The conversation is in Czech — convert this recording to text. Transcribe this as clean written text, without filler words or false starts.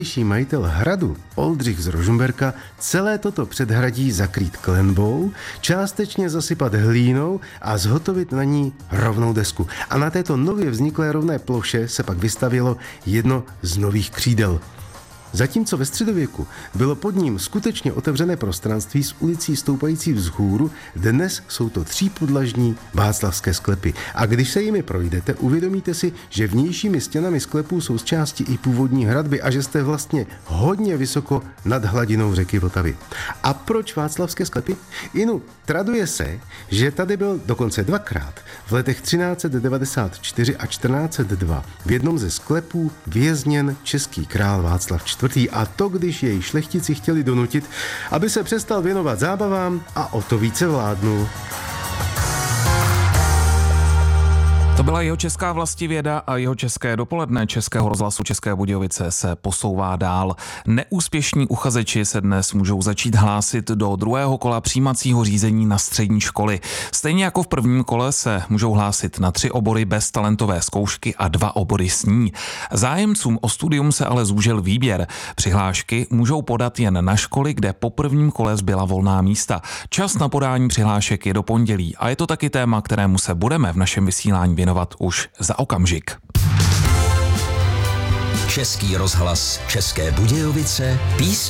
Majitel hradu Oldřich z Rožmberka celé toto předhradí zakrýt klenbou, částečně zasypat hlínou a zhotovit na ní rovnou desku. A na této nově vzniklé rovné ploše se pak vystavělo jedno z nových křídel. Zatímco ve středověku bylo pod ním skutečně otevřené prostranství s ulicí stoupající vzhůru, dnes jsou to třípodlažní václavské sklepy. A když se jimi projdete, uvědomíte si, že vnějšími stěnami sklepů jsou z části i původní hradby a že jste vlastně hodně vysoko nad hladinou řeky Vltavy. A proč václavské sklepy? Traduje se, že tady byl dokonce dvakrát v letech 1394 a 1402 v jednom ze sklepů vězněn český král Václav IV. A to, když jej šlechtici chtěli donutit, aby se přestal věnovat zábavám a o to více vládnul. To byla jeho česká vlastivěda a jeho české dopoledne Českého rozhlasu České Budějovice se posouvá dál. Neúspěšní uchazeči se dnes můžou začít hlásit do druhého kola přijímacího řízení na střední školy. Stejně jako v prvním kole se můžou hlásit na 3 obory bez talentové zkoušky a 2 obory s ní. Zájemcům o studium se ale zúžil výběr. Přihlášky můžou podat jen na školy, kde po prvním kole zbyla volná místa. Čas na podání přihlášek je do pondělí a je to taky téma, kterému se budeme v našem vysílání věnovat už za okamžik. Český rozhlas České Budějovice, písně